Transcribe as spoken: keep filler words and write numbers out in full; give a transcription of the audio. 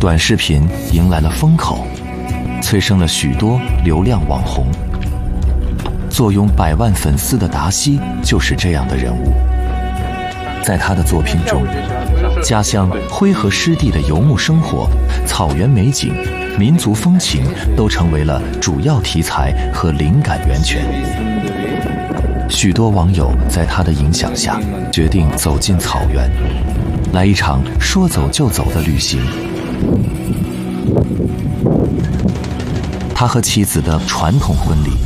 短视频迎来了风口，催生了许多流量网红。坐拥百万粉丝的达西就是这样的人物。在他的作品中，家乡灰河湿地的游牧生活、草原美景、民族风情都成为了主要题材和灵感源泉。许多网友在他的影响下，决定走进草原，来一场说走就走的旅行。他和妻子的传统婚礼